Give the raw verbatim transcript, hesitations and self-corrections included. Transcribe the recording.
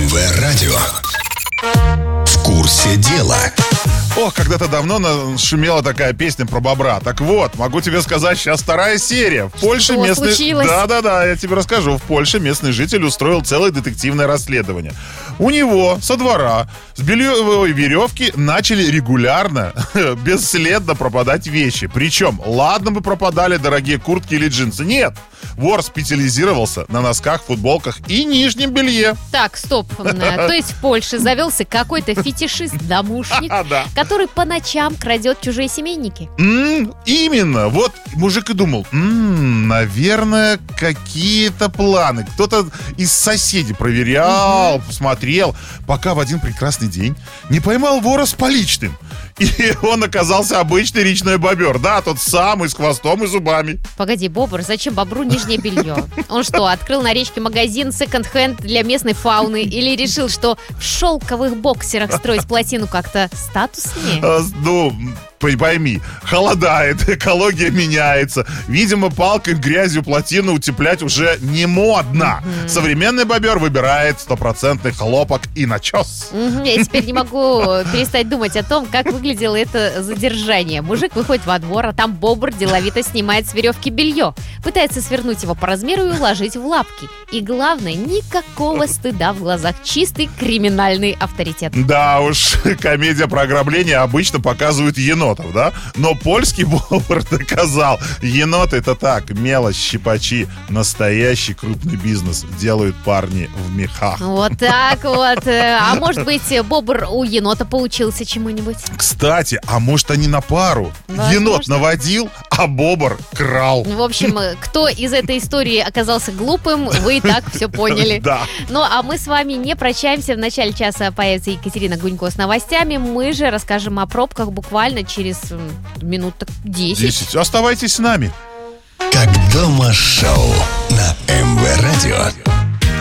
эм вэ Радио. В курсе дела. Ох, когда-то давно шумела такая песня про бобра. Так вот, могу тебе сказать, сейчас вторая серия. В Польше Что местный... случилось? Да-да-да, я тебе расскажу. В Польше местный житель устроил целое детективное расследование. У него со двора с бельевой веревки начали регулярно, бесследно пропадать вещи. Причем, ладно бы пропадали дорогие куртки или джинсы. Нет, вор специализировался на носках, футболках и нижнем белье. Так, стоп. То есть в Польше завелся какой-то фетишист-домушник, Да. который по ночам крадет чужие семейники. М, именно. Вот мужик и думал, м, наверное, какие-то планы. Кто-то из соседей проверял, угу. смотрел, пока в один прекрасный день не поймал вора с поличным. И он оказался обычный речной бобер. Да, тот самый, с хвостом и зубами. Погоди, бобр, зачем бобру нижнее белье? Он что, открыл на речке магазин секонд-хенд для местной фауны? Или решил, что в шелковых боксерах строить плотину как-то статуснее? А, ну, пойми, холодает, экология меняется. Видимо, палкой, грязью плотину утеплять уже не модно. Mm-hmm. Современный бобер выбирает стопроцентный хлопок и начес. Mm-hmm. Я теперь не могу перестать думать о том, как выглядело это задержание. Мужик выходит во двор, а там бобр деловито снимает с веревки белье. Пытается свернуть его по размеру и уложить в лапки. И главное, никакого стыда в глазах. Чистый криминальный авторитет. Да уж, комедия про ограбление обычно показывают енотов, да? Но польский бобр доказал, еноты это так, мелочь, щипачи. Настоящий крупный бизнес делают парни в мехах. Вот так вот. А может быть, бобр у енота поучился чему-нибудь? Кстати, а может они на пару? Возможно. Енот наводил, а бобр крал. В общем, кто из этой истории оказался глупым, вы и так все поняли. Да. Ну, а мы с вами не прощаемся. В начале часа появится Екатерина Гунько с новостями. Мы же расскажем о пробках буквально через минут десять. десять. Оставайтесь с нами. Как дома шоу на эм вэ Радио.